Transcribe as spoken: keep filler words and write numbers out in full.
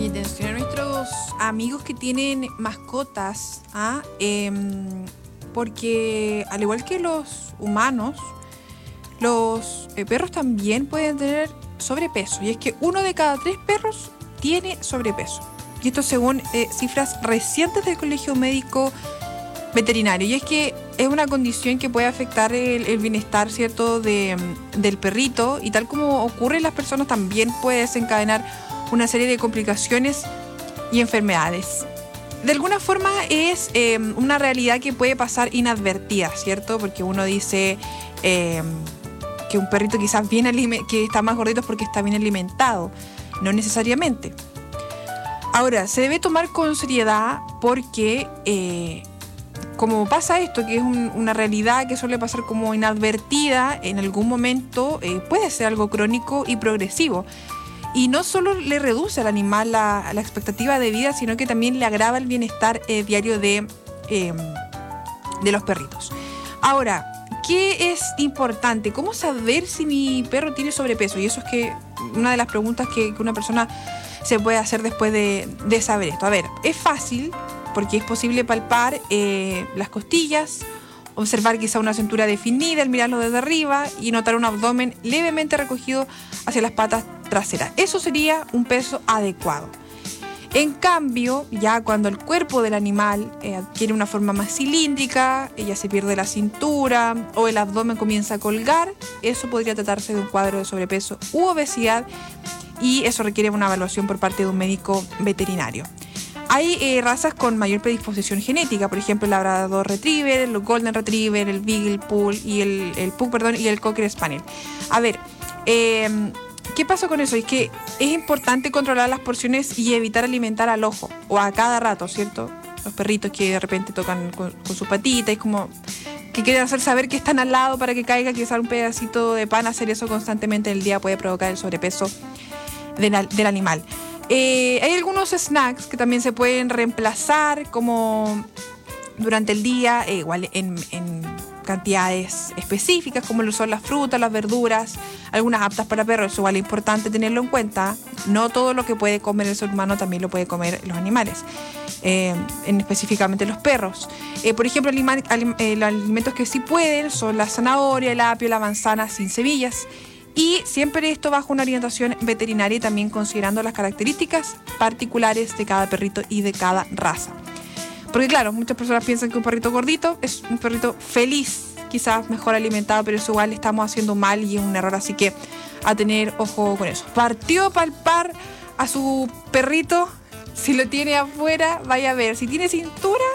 Oye, atención a nuestros amigos que tienen mascotas, ¿ah? Eh, porque al igual que los humanos, los eh, perros también pueden tener sobrepeso. Y es que uno de cada tres perros tiene sobrepeso. Y esto según eh, cifras recientes del Colegio Médico Veterinario. Y es que es una condición que puede afectar el, el bienestar, ¿cierto?, de, del perrito. Y tal como ocurre en las personas, también puede desencadenar una serie de complicaciones y enfermedades. De alguna forma es eh, una realidad que puede pasar inadvertida, ¿cierto? Porque uno dice eh, que un perrito quizás bien alime- que está más gordito es porque está bien alimentado. No necesariamente. Ahora, se debe tomar con seriedad porque eh, como pasa esto, que es un, una realidad que suele pasar como inadvertida, en algún momento eh, puede ser algo crónico y progresivo. Y no solo le reduce al animal la, la expectativa de vida, sino que también le agrava el bienestar eh, diario de, eh, de los perritos. Ahora, ¿qué es importante? ¿Cómo saber si mi perro tiene sobrepeso? Y eso es que una de las preguntas que, que una persona se puede hacer después de, de saber esto. A ver, es fácil porque es posible palpar eh, las costillas, observar quizá una cintura definida al mirarlo desde arriba y notar un abdomen levemente recogido hacia las patas traseras. Eso sería un peso adecuado. En cambio, ya cuando el cuerpo del animal eh, adquiere una forma más cilíndrica, ella se pierde la cintura o el abdomen comienza a colgar, eso podría tratarse de un cuadro de sobrepeso u obesidad y eso requiere una evaluación por parte de un médico veterinario. Hay eh, razas con mayor predisposición genética, por ejemplo el Labrador Retriever, el Golden Retriever, el Beagle Pug y el, el Pug, perdón, y el Cocker Spaniel. A ver, eh, ¿qué pasa con eso? Es que es importante controlar las porciones y evitar alimentar al ojo o a cada rato, ¿cierto? Los perritos que de repente tocan con, con su patita, es como que quieren hacer saber que están al lado para que caiga, quizás un pedacito de pan. Hacer eso constantemente en el día puede provocar el sobrepeso del, del animal. Eh, hay algunos snacks que también se pueden reemplazar como durante el día, eh, igual en, en cantidades específicas, como lo son las frutas, las verduras, algunas aptas para perros. Eso igual es importante tenerlo en cuenta. No todo lo que puede comer el ser humano también lo puede comer los animales, eh, en específicamente los perros. Eh, por ejemplo, alima, alim, eh, los alimentos que sí pueden son la zanahoria, el apio, la manzana sin semillas. Y siempre esto bajo una orientación veterinaria y también considerando las características particulares de cada perrito y de cada raza. Porque claro, muchas personas piensan que un perrito gordito es un perrito feliz, quizás mejor alimentado, pero eso igual le estamos haciendo mal y es un error, así que a tener ojo con eso. Partió a palpar a su perrito, si lo tiene afuera, vaya a ver, si tiene cintura,